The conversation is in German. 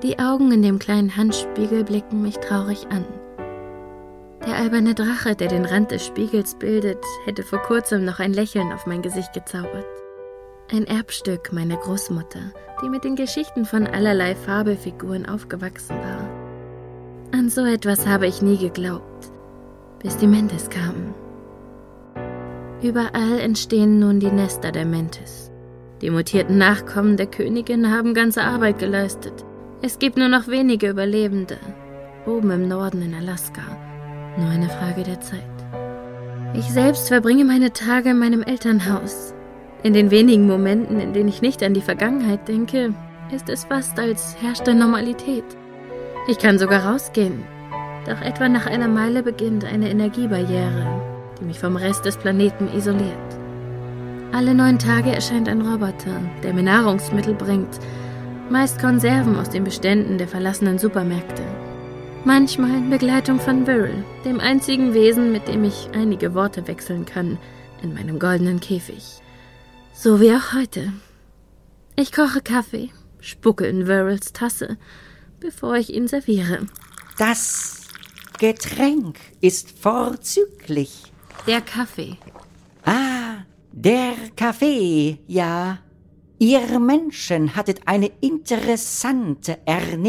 Die Augen in dem kleinen Handspiegel blicken mich traurig an. Der alberne Drache, der den Rand des Spiegels bildet, hätte vor kurzem noch ein Lächeln auf mein Gesicht gezaubert. Ein Erbstück meiner Großmutter, die mit den Geschichten von allerlei Fabelfiguren aufgewachsen war. An so etwas habe ich nie geglaubt, bis die Mantis kamen. Überall entstehen nun die Nester der Mantis. Die mutierten Nachkommen der Königin haben ganze Arbeit geleistet. Es gibt nur noch wenige Überlebende, oben im Norden in Alaska. Nur eine Frage der Zeit. Ich selbst verbringe meine Tage in meinem Elternhaus. In den wenigen Momenten, in denen ich nicht an die Vergangenheit denke, ist es fast, als herrschte Normalität. Ich kann sogar rausgehen. Doch etwa nach einer Meile beginnt eine Energiebarriere, die mich vom Rest des Planeten isoliert. Alle 9 Tage erscheint ein Roboter, der mir Nahrungsmittel bringt, meist Konserven aus den Beständen der verlassenen Supermärkte. Manchmal in Begleitung von Viral, dem einzigen Wesen, mit dem ich einige Worte wechseln kann, in meinem goldenen Käfig. So wie auch heute. Ich koche Kaffee, spucke in Virals Tasse, bevor ich ihn serviere. Das Getränk ist vorzüglich. Der Kaffee. Ah, der Kaffee, ja. Ihr Menschen hattet eine interessante Ernährung.